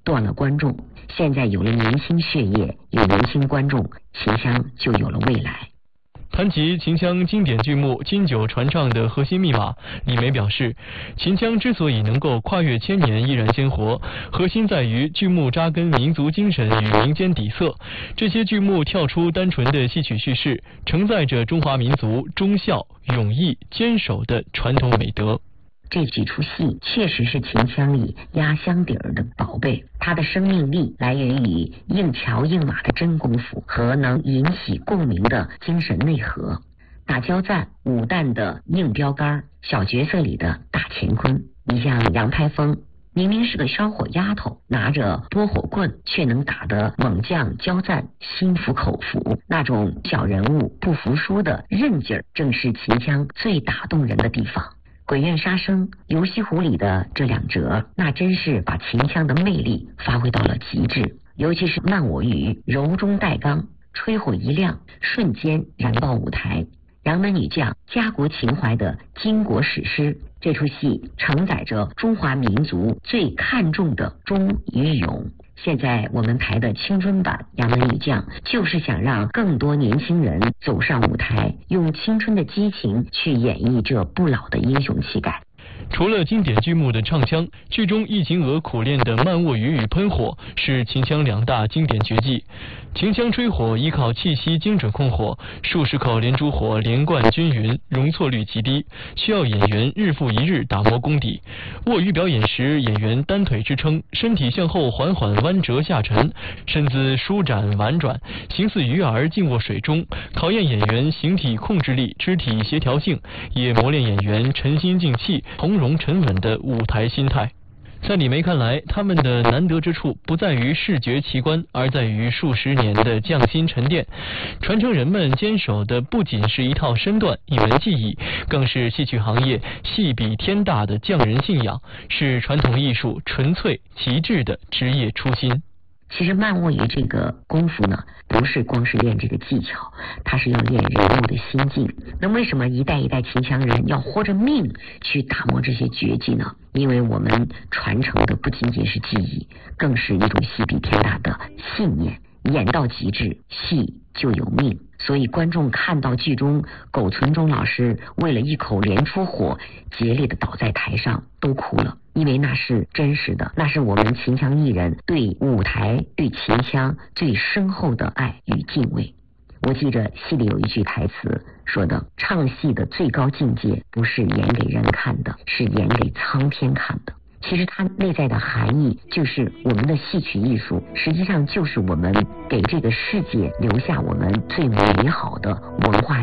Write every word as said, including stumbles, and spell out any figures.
断了观众。现在有了年轻血液，有年轻观众，秦腔就有了未来。 谈及秦腔经典剧目经久传唱的核心密码，李梅表示，秦腔之所以能够跨越千年依然鲜活，核心在于剧目扎根民族精神与民间底色。这些剧目跳出单纯的戏曲叙事，承载着中华民族忠孝、勇毅、坚守的传统美德。 这几出戏确实是秦腔里压箱底儿的宝贝，它的生命力来源于硬桥硬马的真功夫和能引起共鸣的精神内核。打交赞、武旦的硬标杆，小角色里的大乾坤。你像杨开封，明明是个烧火丫头，拿着拨火棍，却能打得猛将交赞心服口服。那种小人物不服输的韧劲儿，正是秦腔最打动人的地方。鬼怨杀生、游西湖里的这两折，那真是把秦腔的魅力发挥到了极致。尤其是慢我语柔中带刚，吹火一亮，瞬间燃爆舞台。杨门女将家国情怀的巾帼史诗，这出戏承载着中华民族最看重的忠与勇。现在我们排的青春版杨门女将，就是想让更多年轻人走上舞台，用青春的激情去演绎这不老的英雄气概。 除了经典剧目的唱腔，剧中易景娥苦练的慢卧语与喷火是秦腔两大经典绝技。秦腔吹火依靠气息精准控火，数十口连珠火连贯均匀，容错率极低，需要演员日复一日打磨功底。卧语表演时，演员单腿支撑，身体向后缓缓弯折下沉，身姿舒展婉转，形似鱼儿静卧水中，考验演员形体控制力、肢体协调性，也磨练演员沉心静气、从容沉稳的舞台心态。在李梅看来，他们的难得之处不在于视觉奇观，而在于数十年的匠心沉淀。传承人们坚守的不仅是一套身段、一门技艺，更是戏曲行业戏比天大的匠人信仰，是传统艺术纯粹极致的职业初心。 其实慢卧语这个功夫呢，不是光是练这个技巧，它是要练人物的心境。那为什么一代一代秦腔人要豁着命去打磨这些绝技呢？因为我们传承的不仅仅是技艺，更是一种戏比天大的信念。演到极致，戏就有命。所以观众看到剧中苟存中老师为了一口连出火，竭力的倒在台上，都哭了。因为那是真实的，那是我们秦腔艺人对舞台、对秦腔最深厚的爱与敬畏。我记着戏里有一句台词说的，唱戏的最高境界不是演给人看的，是演给苍天看的。其实它内在的含义就是我们的戏曲艺术实际上就是我们给这个世界留下我们最美好的文化